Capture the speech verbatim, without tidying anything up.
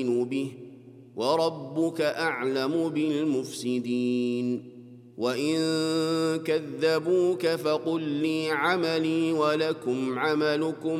به وربك أعلم بالمفسدين وإن كذبوك فقل لي عملي ولكم عملكم